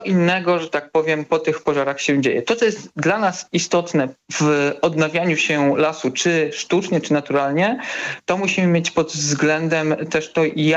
innego, że tak powiem, po tych pożarach się dzieje. To, co jest dla nas istotne w odnawianiu się lasu, czy sztucznie, czy naturalnie, to musimy mieć pod względem też to,